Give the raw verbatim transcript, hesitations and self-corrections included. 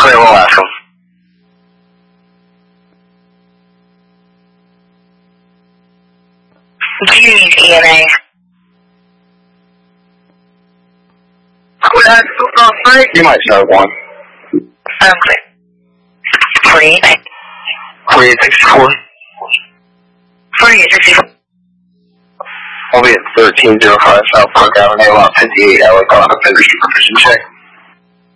Clear, we'll ask him. Do you need E N A? You might start one. I'm clear. forty-eight. forty-eight sixty-four. forty-eight sixty-four. I'll be at thirteen oh five South Park Avenue, lot fifty-eight, L A, calling a finish supervision check.